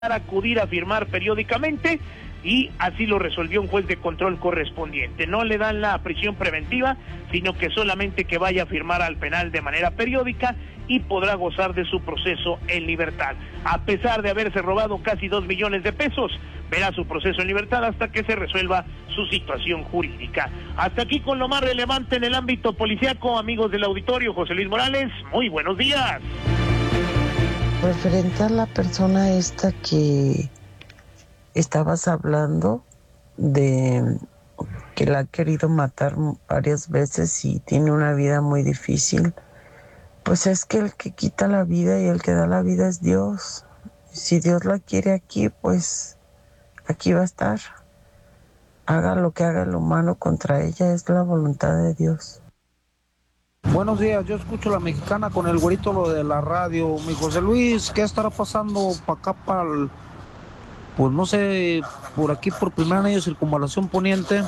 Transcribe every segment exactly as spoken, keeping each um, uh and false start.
acudir a firmar periódicamente, y así lo resolvió un juez de control correspondiente. No le dan la prisión preventiva, sino que solamente que vaya a firmar al penal de manera periódica y podrá gozar de su proceso en libertad. A pesar de haberse robado casi dos millones de pesos, verá su proceso en libertad hasta que se resuelva su situación jurídica. Hasta aquí con lo más relevante en el ámbito policíaco, amigos del auditorio. José Luis Morales, muy buenos días. Referente a la persona esta que estabas hablando, de que la ha querido matar varias veces y tiene una vida muy difícil, pues es que el que quita la vida y el que da la vida es Dios. Si Dios la quiere aquí, pues aquí va a estar. Haga lo que haga el humano contra ella, es la voluntad de Dios. Buenos días, yo escucho La Mexicana con el güerito lo de la radio. Mi José Luis, ¿qué estará pasando para acá, para el, pues no sé, por aquí por Primera Anillo Circunvalación Poniente?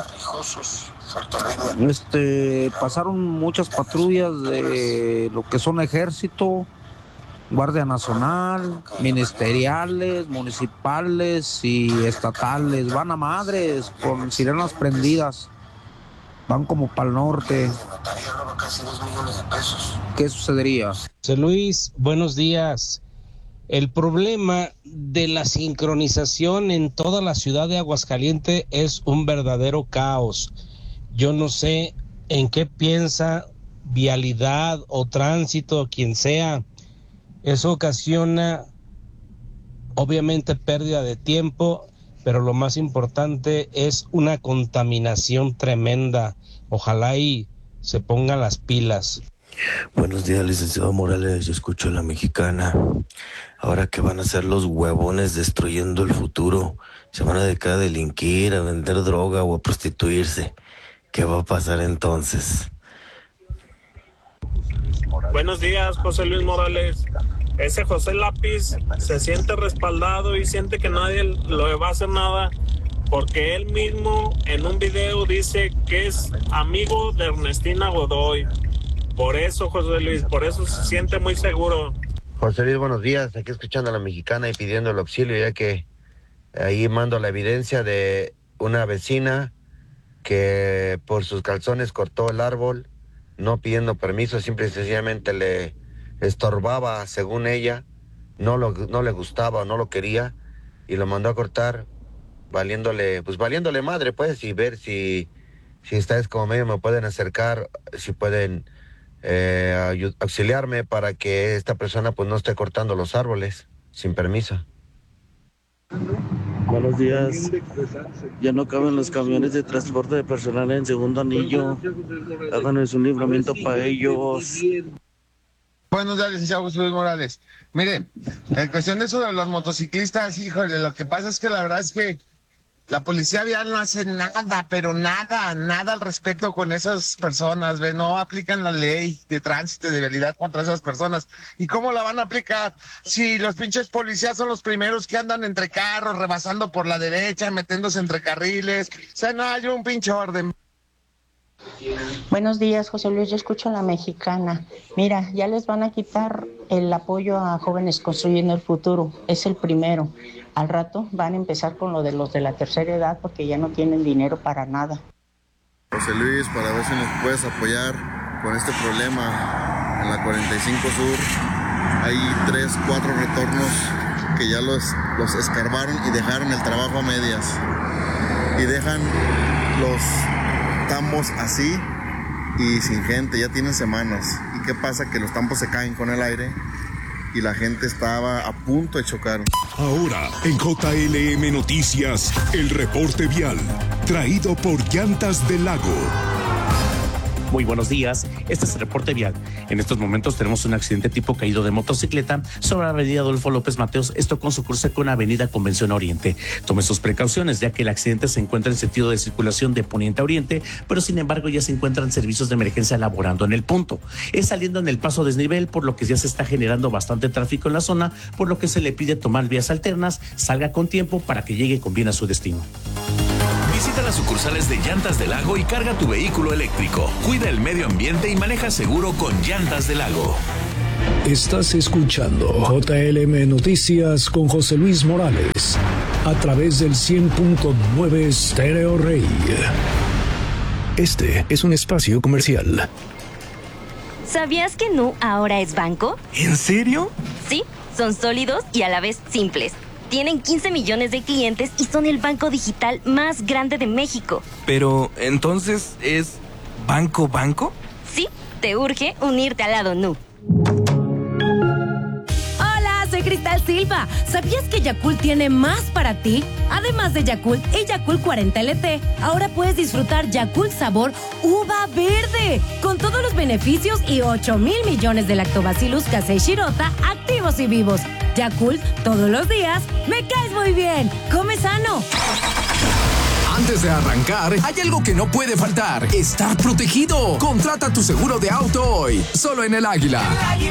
Este, pasaron muchas patrullas de lo que son Ejército, Guardia Nacional, ministeriales, municipales y estatales. Van a madres con sirenas prendidas. Van como para el norte. ¿Qué sucedería? José Luis, buenos días. El problema de la sincronización en toda la ciudad de Aguascalientes es un verdadero caos. Yo no sé en qué piensa Vialidad o Tránsito, quien sea. Eso ocasiona, obviamente, pérdida de tiempo, pero lo más importante es una contaminación tremenda. Ojalá y se pongan las pilas. Buenos días, licenciado Morales, yo escucho La Mexicana. Ahora que van a ser los huevones destruyendo el futuro, se van a dedicar a delinquir, a vender droga o a prostituirse. ¿Qué va a pasar entonces? Buenos días, José Luis Morales. Ese José Lápiz se siente respaldado y siente que nadie le va a hacer nada, porque él mismo en un video dice que es amigo de Ernestina Godoy. Por eso, José Luis, por eso se siente muy seguro. José Luis, buenos días. Aquí escuchando a La Mexicana y pidiendo el auxilio, ya que ahí mando la evidencia de una vecina que por sus calzones cortó el árbol, no pidiendo permiso, simple y sencillamente le estorbaba, según ella, no, lo, no le gustaba, no lo quería, y lo mandó a cortar, valiéndole, pues valiéndole madre, pues, y ver si, si ustedes como medio me pueden acercar, si pueden eh, auxiliarme para que esta persona pues no esté cortando los árboles sin permiso. Buenos días. Ya no caben los camiones de transporte de personal en Segundo Anillo. Háganos un libramiento para ellos. Buenos días, licenciado José Luis Morales. Mire, en cuestión de eso de los motociclistas, híjole, lo que pasa es que la verdad es que la policía vial no hace nada, pero nada, nada al respecto con esas personas, ¿ve? No aplican la ley de tránsito y de vialidad contra esas personas. ¿Y cómo la van a aplicar? Si los pinches policías son los primeros que andan entre carros, rebasando por la derecha, metiéndose entre carriles. O sea, no hay un pinche orden. Buenos días, José Luis, yo escucho a La Mexicana. Mira, ya les van a quitar el apoyo a Jóvenes Construyendo el Futuro, es el primero. Al rato van a empezar con lo de los de la tercera edad porque ya no tienen dinero para nada. José Luis, para ver si nos puedes apoyar con este problema en la cuarenta y cinco Sur. Hay tres, cuatro retornos que ya los, los escarbaron y dejaron el trabajo a medias. Y dejan los tambos así y sin gente, ya tienen semanas. ¿Y qué pasa? Que los tambos se caen con el aire y la gente estaba a punto de chocar. Ahora en J L M Noticias, el reporte vial, traído por Llantas del Lago. Muy buenos días, este es el reporte vial. En estos momentos tenemos un accidente tipo caído de motocicleta sobre la avenida Adolfo López Mateos, esto con su cruce con avenida Convención Oriente. Tome sus precauciones, ya que el accidente se encuentra en sentido de circulación de poniente a oriente, pero sin embargo ya se encuentran servicios de emergencia laborando en el punto. Es saliendo en el paso desnivel, por lo que ya se está generando bastante tráfico en la zona, por lo que se le pide tomar vías alternas, salga con tiempo para que llegue con bien a su destino. Visita las sucursales de Llantas del Lago y carga tu vehículo eléctrico. Cuida el medio ambiente y maneja seguro con Llantas del Lago. Estás escuchando J L M Noticias con José Luis Morales a través del cien punto nueve Stereo Rey. Este es un espacio comercial. ¿Sabías que Nu ahora es banco? ¿En serio? Sí, son sólidos y a la vez simples. Tienen quince millones de clientes y son el banco digital más grande de México. Pero, ¿entonces es banco banco? Sí, te urge unirte al lado Nu. Hola, soy Cristal Silva. ¿Sabías que Yakult tiene más para ti? Además de Yakult y Yakult cuarenta L T, ahora puedes disfrutar Yakult sabor uva verde, con todos los beneficios y ocho mil millones de lactobacillus casei shirota activos y vivos. Yakult, todos los días, me caes muy bien. Come sano. Antes de arrancar, hay algo que no puede faltar. Estar protegido. Contrata tu seguro de auto hoy. Solo en El Águila.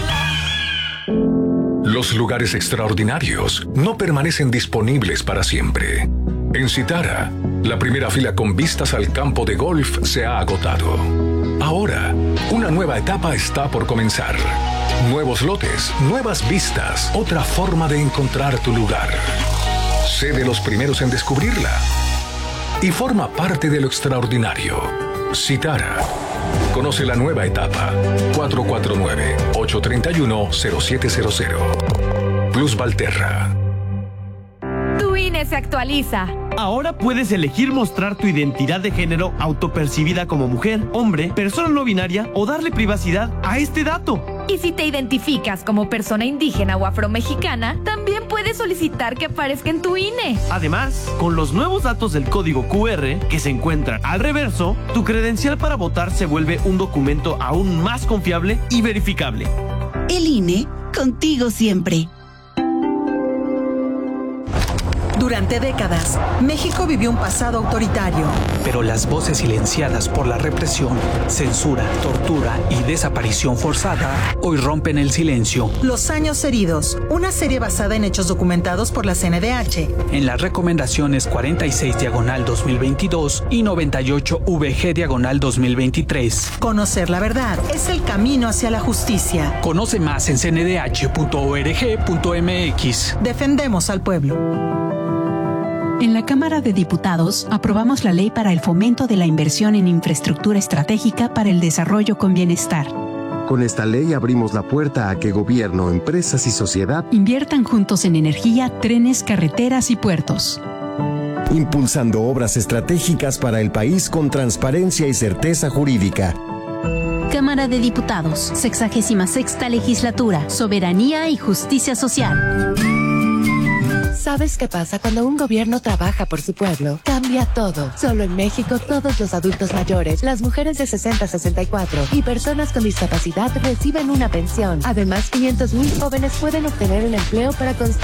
Los lugares extraordinarios no permanecen disponibles para siempre. En Citara, la primera fila con vistas al campo de golf se ha agotado. Ahora, una nueva etapa está por comenzar. Nuevos lotes, nuevas vistas, otra forma de encontrar tu lugar. Sé de los primeros en descubrirla y forma parte de lo extraordinario. Citara. Conoce la nueva etapa. cuatro cuatro nueve, ocho tres uno, cero siete cero cero. Plus Valterra. Tu I N E se actualiza. Ahora puedes elegir mostrar tu identidad de género autopercibida como mujer, hombre, persona no binaria o darle privacidad a este dato. Y si te identificas como persona indígena o afromexicana, también puedes solicitar que aparezca en tu I N E. Además, con los nuevos datos del código Q R que se encuentran al reverso, tu credencial para votar se vuelve un documento aún más confiable y verificable. El I N E, contigo siempre. Durante décadas, México vivió un pasado autoritario. Pero las voces silenciadas por la represión, censura, tortura y desaparición forzada hoy rompen el silencio. Los años heridos, una serie basada en hechos documentados por la C N D H. En las recomendaciones cuarenta y seis diagonal dos mil veintidós y noventa y ocho V G diagonal dos mil veintitrés. Conocer la verdad es el camino hacia la justicia. Conoce más en c n d h punto org punto m x. Defendemos al pueblo. En la Cámara de Diputados aprobamos la ley para el fomento de la inversión en infraestructura estratégica para el desarrollo con bienestar. Con esta ley abrimos la puerta a que gobierno, empresas y sociedad inviertan juntos en energía, trenes, carreteras y puertos. Impulsando obras estratégicas para el país con transparencia y certeza jurídica. Cámara de Diputados, sexagésima sexta legislatura, soberanía y justicia social. ¿Sabes qué pasa cuando un gobierno trabaja por su pueblo? Cambia todo. Solo en México, todos los adultos mayores, las mujeres de sesenta a sesenta y cuatro y personas con discapacidad reciben una pensión. Además, quinientos mil jóvenes pueden obtener un empleo para construir